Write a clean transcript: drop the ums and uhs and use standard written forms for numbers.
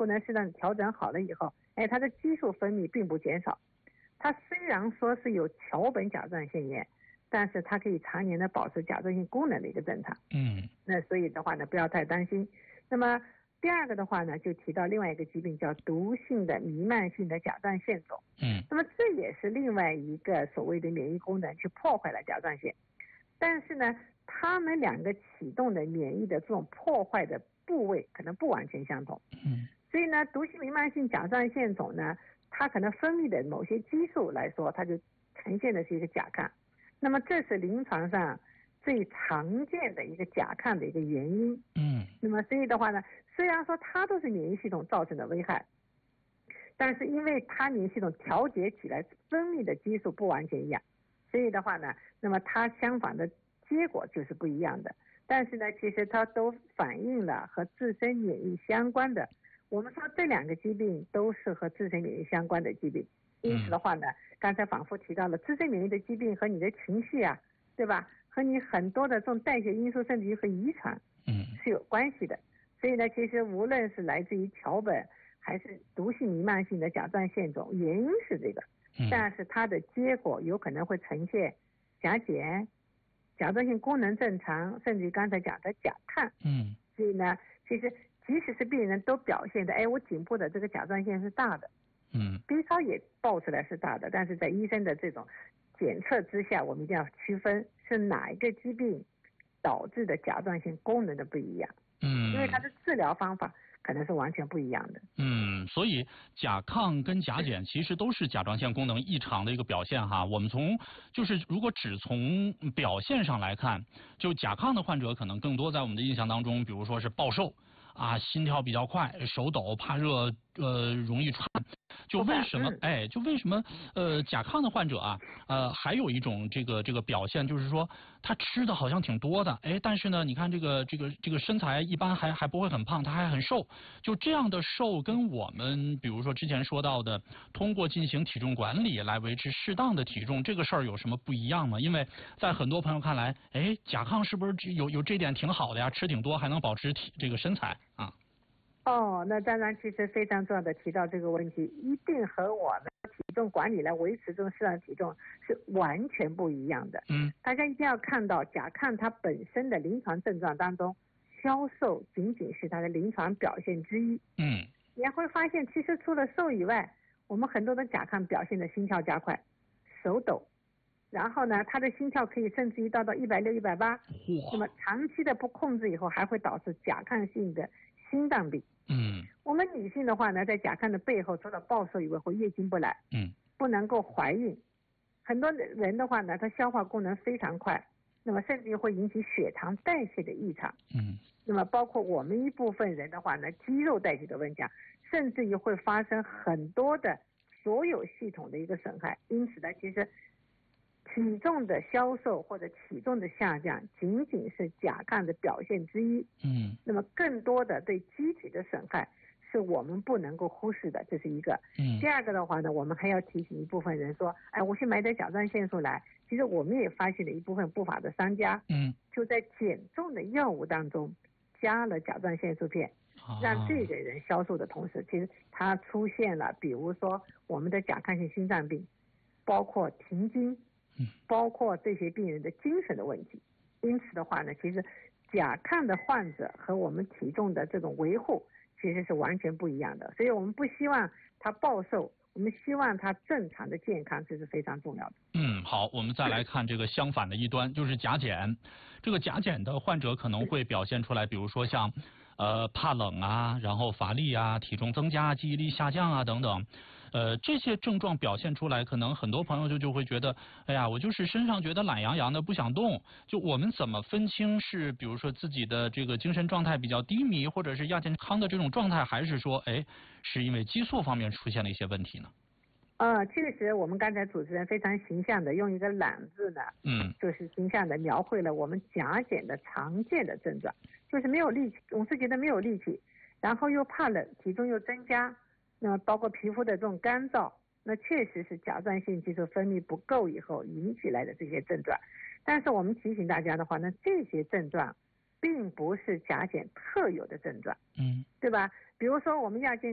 功能适当调整好了以后，它的激素分泌并不减少。它虽然说是有桥本甲状腺炎，但是它可以常年的保持甲状腺功能的一个正常。那所以的话呢，不要太担心。那么第二个的话呢，就提到另外一个疾病叫毒性的弥漫性的甲状腺肿。那么这也是另外一个所谓的免疫功能去破坏了甲状腺，但是呢，他们两个启动的免疫的这种破坏的部位可能不完全相同。所以呢，毒性弥漫性甲状腺肿呢，它可能分泌的某些激素来说，它就呈现的是一个甲亢。那么这是临床上最常见的一个甲亢的一个原因。那么所以的话呢，虽然说它都是免疫系统造成的危害，但是因为它免疫系统调节起来分泌的激素不完全一样，所以的话呢，那么它相反的结果就是不一样的。但是呢，其实它都反映了和自身免疫相关的。我们说这两个疾病都是和自身免疫相关的疾病，因此的话呢，刚才反复提到了自身免疫的疾病和你的情绪啊，对吧？和你很多的这种代谢因素，甚至于和遗传，是有关系的。所以呢，其实无论是来自于桥本还是毒性弥漫性的甲状腺肿，原因是这个，但是它的结果有可能会呈现甲减、甲状腺功能正常，甚至于刚才讲的甲亢。所以呢，其实即使是病人都表现的，我颈部的这个甲状腺是大的，B 超也报出来是大的，但是在医生的这种检测之下，我们一定要区分是哪一个疾病导致的甲状腺功能的不一样。因为它的治疗方法可能是完全不一样的。 所以甲亢跟甲减其实都是甲状腺功能异常的一个表现哈。我们如果只从表现上来看，就甲亢的患者可能更多在我们的印象当中，比如说是暴瘦啊，心跳比较快，手抖，怕热，容易喘。就为什么甲亢的患者啊，还有一种这个表现，就是说他吃的好像挺多的，但是呢，你看这个身材一般还不会很胖，他还很瘦。就这样的瘦跟我们比如说之前说到的通过进行体重管理来维持适当的体重这个事儿有什么不一样吗？因为在很多朋友看来，甲亢是不是有这点挺好的呀，吃挺多还能保持这个身材啊？ 那当然，其实非常重要的提到这个问题，一定和我们体重管理来维持这种适当体重是完全不一样的。大家一定要看到甲亢它本身的临床症状当中，消瘦仅仅是它的临床表现之一。你还会发现，其实除了瘦以外，我们很多的甲亢表现的心跳加快、手抖，然后呢，他的心跳可以甚至于到160、180，那么长期的不控制以后，还会导致甲亢性的心脏病。我们女性的话呢，在甲亢的背后，除了暴瘦以外，会月经不来，不能够怀孕。很多人的话呢，他消化功能非常快，那么甚至于会引起血糖代谢的异常。那么包括我们一部分人的话呢，肌肉代谢的问题，甚至于会发生很多的所有系统的一个损害。因此呢，其实体重的消瘦或者体重的下降仅仅是甲亢的表现之一。那么更多的对机体的损害是我们不能够忽视的，这是一个。第二个的话呢，我们还要提醒一部分人说，我去买点甲状腺素来。其实我们也发现了一部分不法的商家，就在减重的药物当中加了甲状腺素片，让这个人消瘦的同时，其实他出现了比如说我们的甲亢性心脏病，包括停经，包括这些病人的精神的问题。因此的话呢，其实甲亢的患者和我们体重的这种维护其实是完全不一样的。所以我们不希望他暴瘦，我们希望他正常的健康，这是非常重要的。 好，我们再来看这个相反的一端，就是甲减。这个甲减的患者可能会表现出来，比如说像怕冷啊，然后乏力啊，体重增加，记忆力下降啊等等。这些症状表现出来，可能很多朋友就会觉得，我就是身上觉得懒洋洋的，不想动。就我们怎么分清是比如说自己的这个精神状态比较低迷，或者是亚健康的这种状态，还是说是因为激素方面出现了一些问题呢？ 确实我们刚才主持人非常形象的用一个懒字呢，就是形象的描绘了我们甲减的常见的症状，就是没有力气，总是觉得没有力气，然后又怕冷，体重又增加，那么包括皮肤的这种干燥，那确实是甲状腺激素分泌不够以后引起来的这些症状。但是我们提醒大家的话呢，这些症状并不是甲减特有的症状，对吧？比如说我们亚健